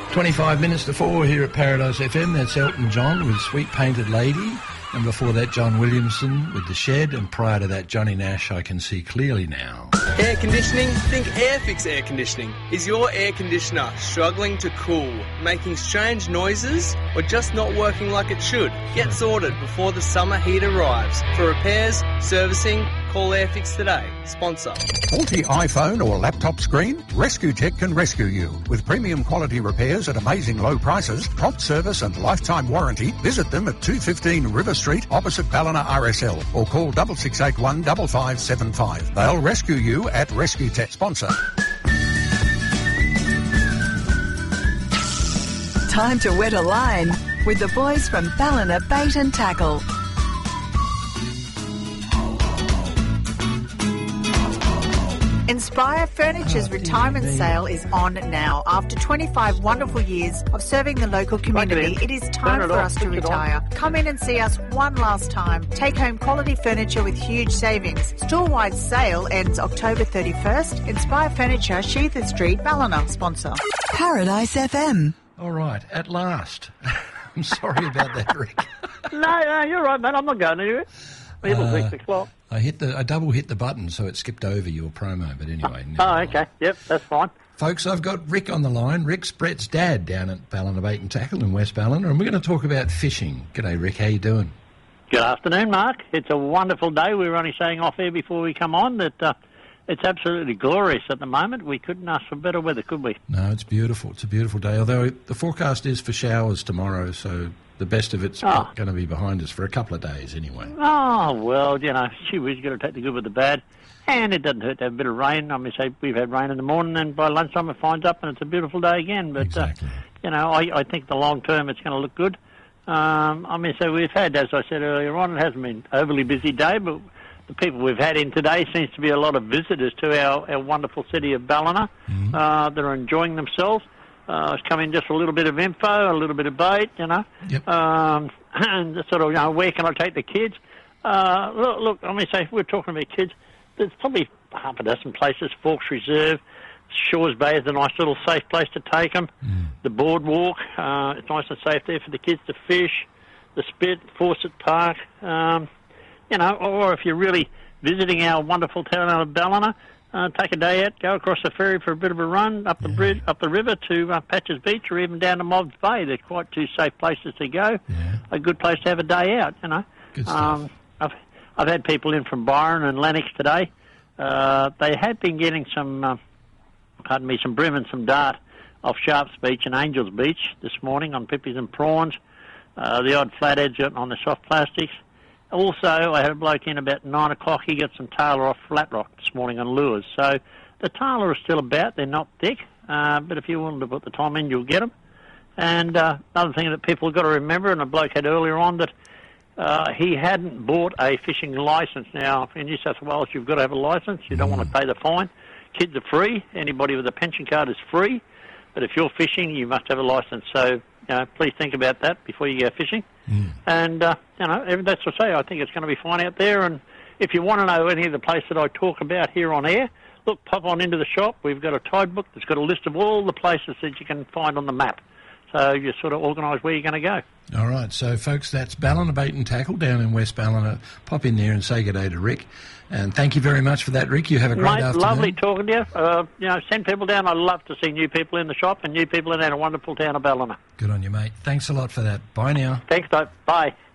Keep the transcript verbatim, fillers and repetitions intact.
twenty-five minutes to four here at Paradise F M. That's Elton John with Sweet Painted Lady. And before that, John Williamson with The Shed. And prior to that, Johnny Nash, I Can See Clearly Now. Air conditioning? Think Airfix Air Conditioning. Is your air conditioner struggling to cool, making strange noises, or just not working like it should? Get sorted before the summer heat arrives. For repairs, servicing, call Airfix today. Sponsor. Faulty iPhone or laptop screen? Rescue Tech can rescue you. With premium quality repairs at amazing low prices, prompt service and lifetime warranty, visit them at two fifteen River Street opposite Ballina R S L or call six six eight one five five seven five. They'll rescue you at Rescue Tech. Sponsor. Time to wet a line with the boys from Ballina Bait and Tackle. Inspire Furniture's Oh, retirement dear me. sale is on now. After twenty-five wonderful years of serving the local community, it is time Turn it for off, us to switch it on. retire. Come in and see us one last time. Take home quality furniture with huge savings. Store-wide sale ends October thirty-first. Inspire Furniture, Sheether Street, Ballina. Sponsor. Paradise F M. All right, at last. I'm sorry about that, Rick. No, no, you're right, mate. I'm not going anywhere. It'll Uh, be six o'clock. I hit the, I double hit the button, so it skipped over your promo. But anyway, never Oh, mind. okay. Yep, that's fine. Folks, I've got Rick on the line. Rick's Brett's dad down at Ballina Bait and Tackle in West Ballina, and we're going to talk about fishing. G'day, Rick. How you doing? Good afternoon, Mark. It's a wonderful day. We were only saying off air before we come on that uh, it's absolutely glorious at the moment. We couldn't ask for better weather, could we? No, it's beautiful. It's a beautiful day, although the forecast is for showers tomorrow, so the best of it's Oh. going to be behind us for a couple of days anyway. Oh, well, you know, gee, we've got to take the good with the bad. And it doesn't hurt to have a bit of rain. I mean, say we've had rain in the morning, and by lunchtime it finds up, and it's a beautiful day again. But, Exactly. uh, you know, I, I think the long term it's going to look good. Um, I mean, so we've had, as I said earlier on, it hasn't been an overly busy day, but the people we've had in today seems to be a lot of visitors to our, our wonderful city of Ballina Mm-hmm. uh, that are enjoying themselves. Uh, it's come in just a little bit of info, a little bit of bait, you know, Yep. um, and just sort of, you know, where can I take the kids? Uh, look, look, I mean, say, if we're talking about kids, there's probably half a dozen places. Forks Reserve, Shores Bay is a nice little safe place to take them. Mm. The boardwalk, uh, it's nice and safe there for the kids to fish. The Spit, Fawcett Park, um, you know, or if you're really visiting our wonderful town of Ballina, uh, take a day out, go across the ferry for a bit of a run up the Yeah. bridge, up the river to uh, Patches Beach, or even down to Mobbs Bay. They're quite two safe places to go. Yeah. A good place to have a day out, you know. Good stuff. Um, I've I've had people in from Byron and Lennox today. Uh, they had been getting some, uh, pardon me, some bream and some dart off Sharps Beach and Angels Beach this morning on pippies and prawns. Uh, the odd flatheads on the soft plastics. Also, I had a bloke in about nine o'clock. He got some tailor off Flat Rock this morning on lures. So the tailor is still about. They're not thick, uh, but if you're willing to put the time in, you'll get them. And uh, another thing that people have got to remember, and a bloke had earlier on, that uh, he hadn't bought a fishing licence. Now, in New South Wales, you've got to have a licence. You don't want to pay the fine. Kids are free. Anybody with a pension card is free. But if you're fishing, you must have a licence. So, you know, please think about that before you go fishing. Mm. And, uh, you know, that's what I say. I think it's going to be fine out there. And if you want to know any of the places that I talk about here on air, look, pop on into the shop. We've got a tide book that's got a list of all the places that you can find on the map. So you sort of organise where you're going to go. All right, so folks, that's Ballina Bait and Tackle down in West Ballina. Pop in there and say good day to Rick. And thank you very much for that, Rick. You have a great Mate, afternoon. lovely talking to you. Uh, you know, send people down. I love to see new people in the shop and new people in our wonderful town of Ballina. Good on you, mate. Thanks a lot for that. Bye now. Thanks, Dope. Bye.